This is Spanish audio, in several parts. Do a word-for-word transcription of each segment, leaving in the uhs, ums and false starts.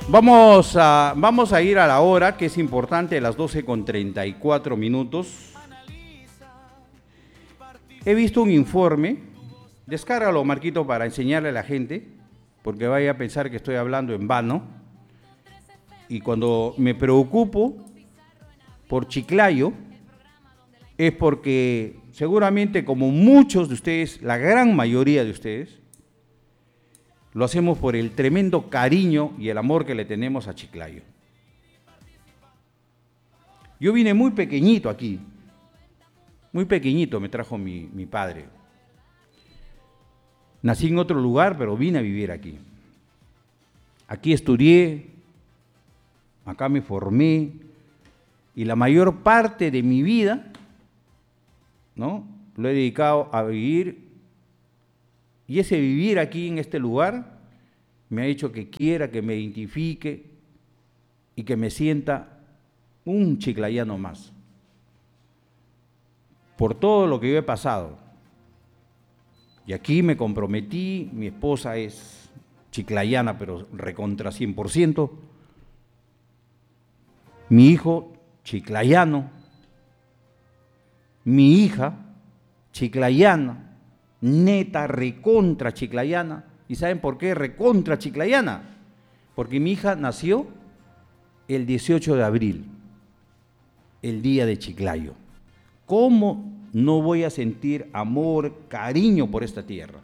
Vamos a, vamos a ir a la hora, que es importante, a las doce con treinta y cuatro minutos. He visto un informe, descárgalo, Marquito, para enseñarle a la gente, porque vaya a pensar que estoy hablando en vano. Y cuando me preocupo por Chiclayo, es porque seguramente, como muchos de ustedes, la gran mayoría de ustedes, lo hacemos por el tremendo cariño y el amor que le tenemos a Chiclayo. Yo vine muy pequeñito aquí, muy pequeñito me trajo mi, mi padre. Nací en otro lugar, pero vine a vivir aquí. Aquí estudié, acá me formé, y la mayor parte de mi vida, ¿no?, lo he dedicado a vivir. Y ese vivir aquí en este lugar me ha hecho que quiera, que me identifique y que me sienta un chiclayano más. Por todo lo que yo he pasado. Y aquí me comprometí, mi esposa es chiclayana, pero recontra cien por ciento. Mi hijo, chiclayano. Mi hija, chiclayana. Neta, recontra chiclayana. ¿Y saben por qué recontra chiclayana? Porque mi hija nació el dieciocho de abril, el día de Chiclayo. ¿Cómo no voy a sentir amor, cariño por esta tierra?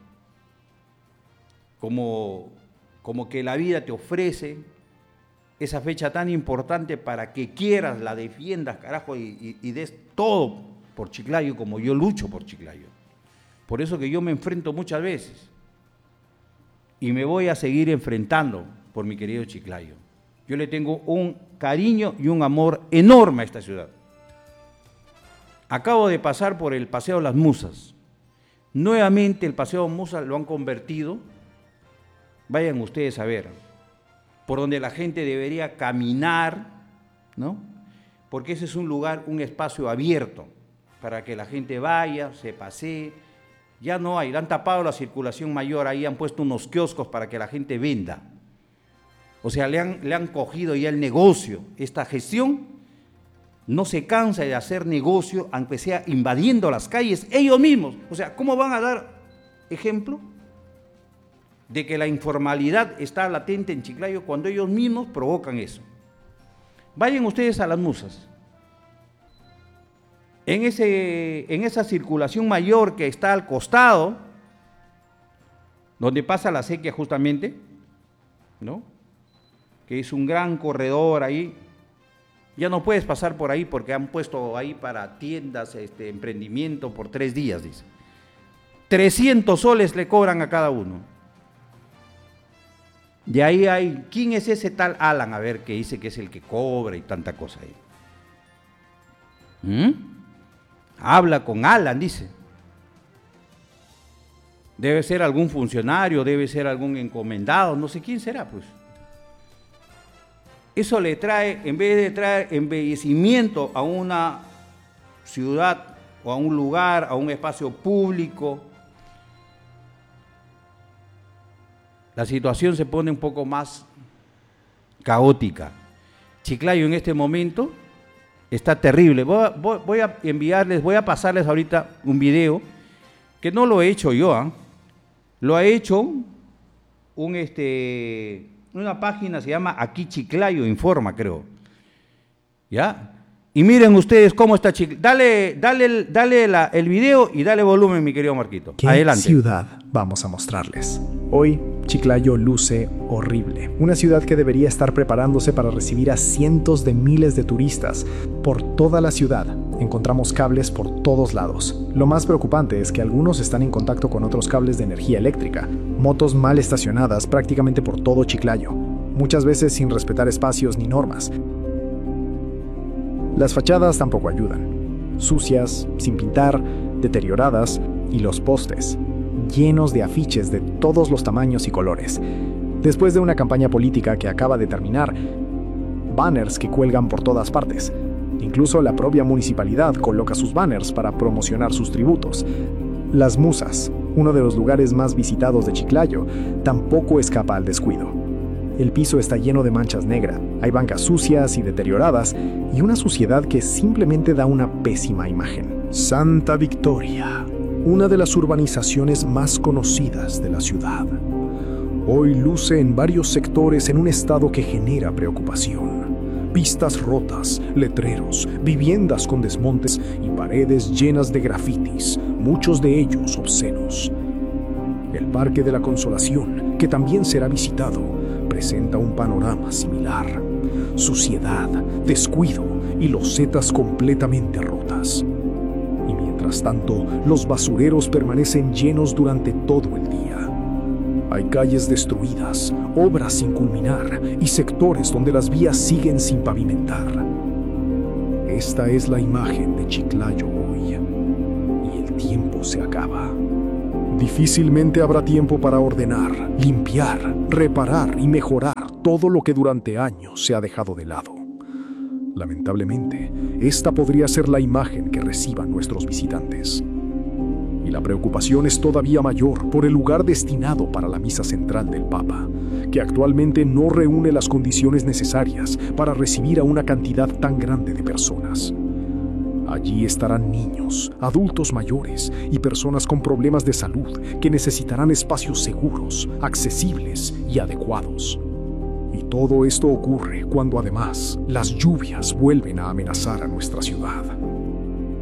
Como, como que la vida te ofrece esa fecha tan importante para que quieras, la defiendas, carajo, y, y, y des todo por Chiclayo, como yo lucho por Chiclayo. Por eso que yo me enfrento muchas veces y me voy a seguir enfrentando por mi querido Chiclayo. Yo le tengo un cariño y un amor enorme a esta ciudad. Acabo de pasar por el Paseo Las Musas. Nuevamente el Paseo Musas lo han convertido, vayan ustedes a ver, por donde la gente debería caminar, ¿no? Porque ese es un lugar, un espacio abierto para que la gente vaya, se pasee. Ya no hay, le han tapado la circulación mayor, ahí han puesto unos kioscos para que la gente venda. O sea, le han, le han cogido ya el negocio. Esta gestión no se cansa de hacer negocio, aunque sea invadiendo las calles ellos mismos. O sea, ¿cómo van a dar ejemplo de que la informalidad está latente en Chiclayo cuando ellos mismos provocan eso? Vayan ustedes a Las Musas. En, ese, en esa circulación mayor que está al costado, donde pasa la sequía justamente, ¿no?, que es un gran corredor ahí, ya no puedes pasar por ahí porque han puesto ahí para tiendas, este, emprendimiento por tres días, dice. trescientos soles le cobran a cada uno. De ahí hay, ¿quién es ese tal Alan? A ver, que dice que es el que cobra y tanta cosa ahí. ¿Mm? Habla con Alan, dice. Debe ser algún funcionario, debe ser algún encomendado, no sé quién será, pues. Eso le trae, en vez de traer embellecimiento a una ciudad o a un lugar, a un espacio público, la situación se pone un poco más caótica. Chiclayo en este momento está terrible. Voy a, voy, voy a enviarles, voy a pasarles ahorita un video que no lo he hecho yo, ¿eh? Lo ha hecho un, este, una página, se llama Aquí Chiclayo Informa, creo. ¿Ya? Y miren ustedes cómo está Chiclayo. Dale, dale, dale la, el video y dale volumen, mi querido Marquito. ¿Qué Adelante. ciudad vamos a mostrarles? Hoy, Chiclayo luce horrible. Una ciudad que debería estar preparándose para recibir a cientos de miles de turistas. Por toda la ciudad encontramos cables por todos lados. Lo más preocupante es que algunos están en contacto con otros cables de energía eléctrica. Motos mal estacionadas prácticamente por todo Chiclayo, muchas veces sin respetar espacios ni normas. Las fachadas tampoco ayudan. Sucias, sin pintar, deterioradas, y los postes llenos de afiches de todos los tamaños y colores. Después de una campaña política que acaba de terminar, banners que cuelgan por todas partes. Incluso la propia municipalidad coloca sus banners para promocionar sus tributos. Las Musas, uno de los lugares más visitados de Chiclayo, tampoco escapa al descuido. El piso está lleno de manchas negras, hay bancas sucias y deterioradas y una suciedad que simplemente da una pésima imagen. Santa Victoria, una de las urbanizaciones más conocidas de la ciudad, hoy luce en varios sectores en un estado que genera preocupación. Pistas rotas, letreros, viviendas con desmontes y paredes llenas de grafitis, muchos de ellos obscenos. El Parque de la Consolación, que también será visitado, presenta un panorama similar. Suciedad, descuido y losetas completamente rotas. Y mientras tanto, los basureros permanecen llenos durante todo el día. Hay calles destruidas, obras sin culminar y sectores donde las vías siguen sin pavimentar. Esta es la imagen de Chiclayo hoy, y el tiempo se acaba. Difícilmente habrá tiempo para ordenar, limpiar, reparar y mejorar todo lo que durante años se ha dejado de lado. Lamentablemente, esta podría ser la imagen que reciban nuestros visitantes. Y la preocupación es todavía mayor por el lugar destinado para la misa central del Papa, que actualmente no reúne las condiciones necesarias para recibir a una cantidad tan grande de personas. Allí estarán niños, adultos mayores y personas con problemas de salud que necesitarán espacios seguros, accesibles y adecuados. Y todo esto ocurre cuando además las lluvias vuelven a amenazar a nuestra ciudad.